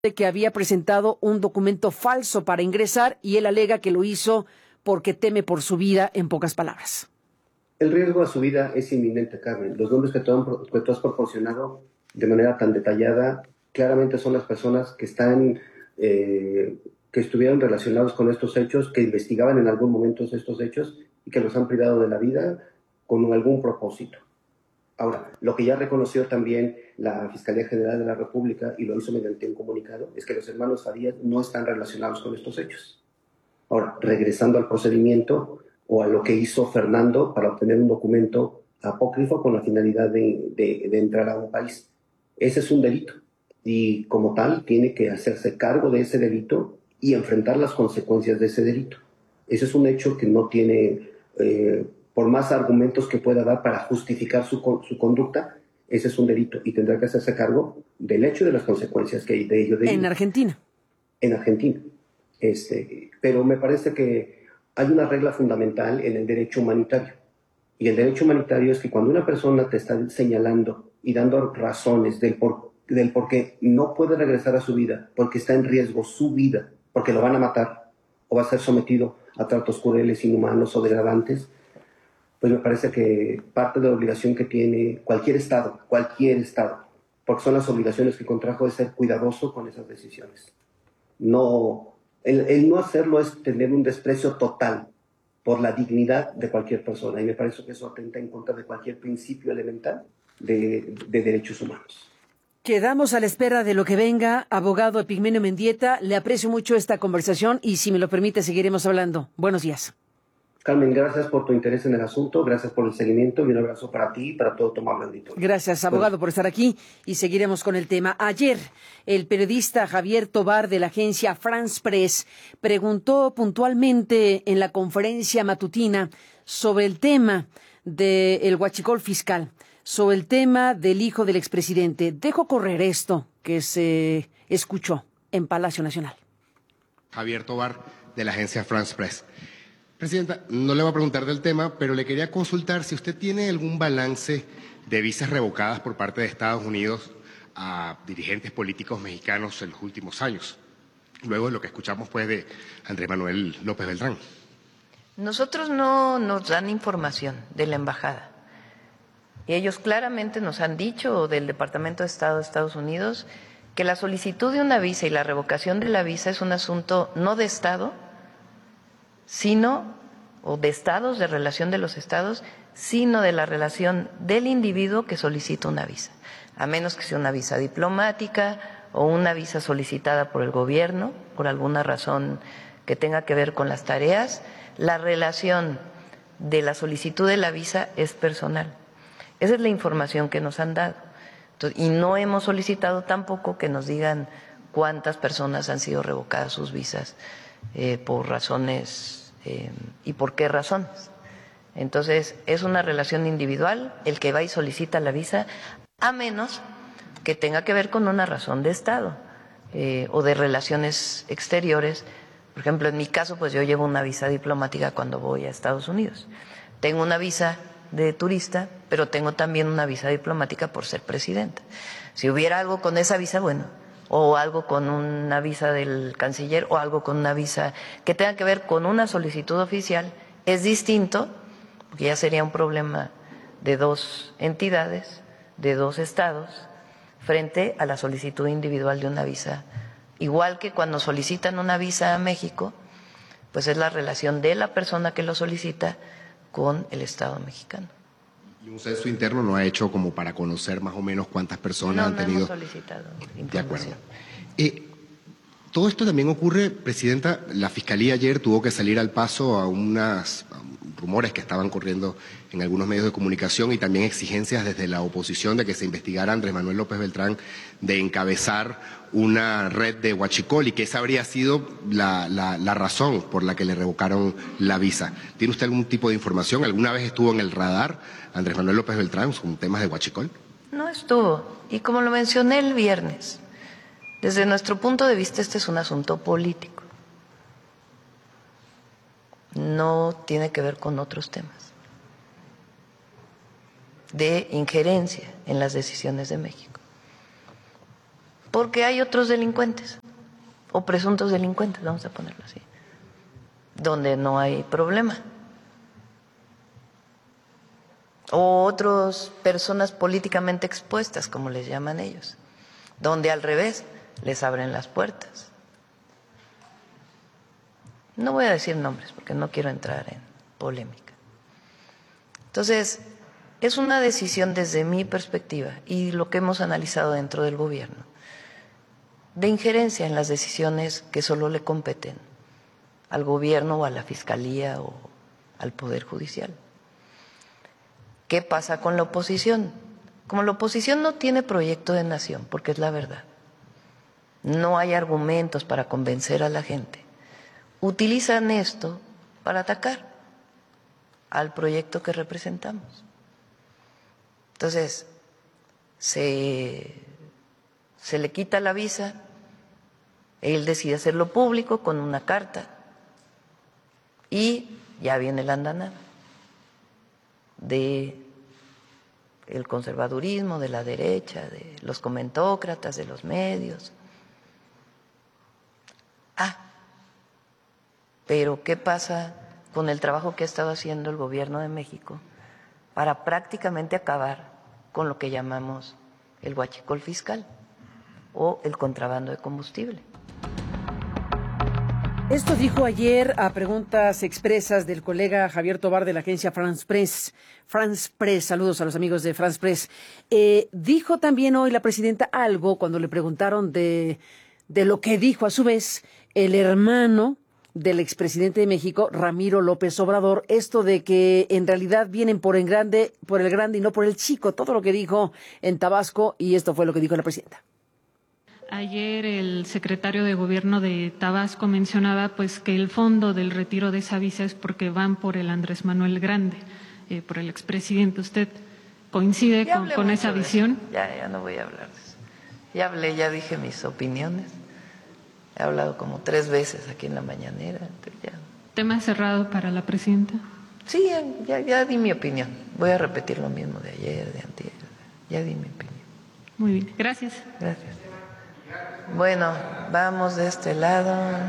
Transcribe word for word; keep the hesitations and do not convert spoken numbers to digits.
de que había presentado un documento falso para ingresar y él alega que lo hizo porque teme por su vida, en pocas palabras. El riesgo a su vida es inminente, Carmen. Los nombres que tú, han, que tú has proporcionado de manera tan detallada, claramente son las personas que están, eh, que estuvieron relacionados con estos hechos, que investigaban en algún momento estos hechos y que los han privado de la vida con algún propósito. Ahora, lo que ya reconoció también la Fiscalía General de la República, y lo hizo mediante un comunicado, es que los hermanos Farías no están relacionados con estos hechos. Ahora, regresando al procedimiento o a lo que hizo Fernando para obtener un documento apócrifo con la finalidad de, de, de entrar a un país. Ese es un delito y como tal tiene que hacerse cargo de ese delito y enfrentar las consecuencias de ese delito. Ese es un hecho que no tiene... Eh, por más argumentos que pueda dar para justificar su, su conducta, ese es un delito y tendrá que hacerse cargo del hecho y de las consecuencias que de ello deriva. En Argentina. En Argentina. Este, pero me parece que hay una regla fundamental en el derecho humanitario. Y el derecho humanitario es que cuando una persona te está señalando y dando razones del por, del por qué no puede regresar a su vida, porque está en riesgo su vida, porque lo van a matar o va a ser sometido a tratos crueles, inhumanos o degradantes, pues me parece que parte de la obligación que tiene cualquier Estado, cualquier Estado, porque son las obligaciones que contrajo, es ser cuidadoso con esas decisiones. No, el, el no hacerlo es tener un desprecio total por la dignidad de cualquier persona, y me parece que eso atenta en contra de cualquier principio elemental de, de derechos humanos. Quedamos a la espera de lo que venga. Abogado Epigmenio Mendieta, le aprecio mucho esta conversación y si me lo permite seguiremos hablando. Buenos días. Carmen, gracias por tu interés en el asunto, gracias por el seguimiento y un abrazo para ti y para todo tu amable auditorio. Gracias, abogado, por estar aquí y seguiremos con el tema. Ayer, el periodista Javier Tobar de la agencia France Press preguntó puntualmente en la conferencia matutina sobre el tema del huachicol fiscal, sobre el tema del hijo del expresidente. Dejo correr esto que se escuchó en Palacio Nacional. Javier Tobar de la agencia France Press. Presidenta, no le voy a preguntar del tema, pero le quería consultar si usted tiene algún balance de visas revocadas por parte de Estados Unidos a dirigentes políticos mexicanos en los últimos años, luego de lo que escuchamos pues de Andrés Manuel López Beltrán. Nosotros no nos dan información de la embajada. Y ellos claramente nos han dicho, del Departamento de Estado de Estados Unidos, que la solicitud de una visa y la revocación de la visa es un asunto no de Estado, sino, o de estados, de relación de los estados, sino de la relación del individuo que solicita una visa, a menos que sea una visa diplomática o una visa solicitada por el gobierno, por alguna razón que tenga que ver con las tareas, la relación de la solicitud de la visa es personal. Esa es la información que nos han dado. Entonces, y no hemos solicitado tampoco que nos digan cuántas personas han sido revocadas sus visas eh, por razones Eh, y por qué razones. Entonces, es una relación individual el que va y solicita la visa, a menos que tenga que ver con una razón de Estado eh, o de relaciones exteriores. Por ejemplo, en mi caso, pues yo llevo una visa diplomática cuando voy a Estados Unidos. Tengo una visa de turista, pero tengo también una visa diplomática por ser presidenta. Si hubiera algo con esa visa, bueno, o algo con una visa del canciller o algo con una visa que tenga que ver con una solicitud oficial, es distinto, porque ya sería un problema de dos entidades, de dos estados, frente a la solicitud individual de una visa. Igual que cuando solicitan una visa a México, pues es la relación de la persona que lo solicita con el Estado mexicano. ¿Y un censo interno no ha hecho como para conocer más o menos cuántas personas no, han tenido? No, hemos solicitado información. De acuerdo. Eh, todo esto también ocurre, Presidenta, la Fiscalía ayer tuvo que salir al paso a unos rumores que estaban corriendo en algunos medios de comunicación y también exigencias desde la oposición de que se investigara a Andrés Manuel López Beltrán de encabezar una red de huachicol y que esa habría sido la, la, la razón por la que le revocaron la visa. ¿Tiene usted algún tipo de información? ¿Alguna vez estuvo en el radar Andrés Manuel López Beltrán con temas de huachicol? No estuvo. Y como lo mencioné el viernes, desde nuestro punto de vista este es un asunto político. No tiene que ver con otros temas de injerencia en las decisiones de México. porque hay otros delincuentes o presuntos delincuentes, vamos a ponerlo así, donde no hay problema. O otras personas políticamente expuestas, como les llaman ellos, donde al revés les abren las puertas. No voy a decir nombres porque no quiero entrar en polémica. Entonces, es una decisión desde mi perspectiva y lo que hemos analizado dentro del gobierno, de injerencia en las decisiones que solo le competen al gobierno o a la fiscalía o al Poder Judicial. ¿Qué pasa con la oposición? Como la oposición no tiene proyecto de nación, porque es la verdad, no hay argumentos para convencer a la gente, utilizan esto para atacar al proyecto que representamos. Entonces, se, se le quita la visa, él decide hacerlo público con una carta y ya viene la andanada de el conservadurismo, de la derecha, de los comentócratas, de los medios. Ah, pero ¿qué pasa con el trabajo que ha estado haciendo el gobierno de México para prácticamente acabar con lo que llamamos el huachicol fiscal o el contrabando de combustible? Esto dijo ayer a preguntas expresas del colega Javier Tobar de la agencia France Press. France Press, saludos a los amigos de France Press. Eh, dijo también hoy la presidenta algo cuando le preguntaron de, de lo que dijo a su vez el hermano del expresidente de México, Ramiro López Obrador, esto de que en realidad vienen por el grande, por el grande y no por el chico, todo lo que dijo en Tabasco, y esto fue lo que dijo la presidenta. Ayer el secretario de Gobierno de Tabasco mencionaba pues que el fondo del retiro de esa visa es porque van por el Andrés Manuel Grande, eh, por el expresidente. ¿Usted coincide con, con esa visión? Ya, ya no voy a hablar de eso. Ya hablé, ya dije mis opiniones. He hablado como tres veces aquí en la mañanera. Ya. ¿Tema cerrado para la presidenta? Sí, ya, ya, ya di mi opinión. Voy a repetir lo mismo de ayer, de antier. Ya di mi opinión. Muy bien, gracias. Gracias. Bueno, vamos de este lado.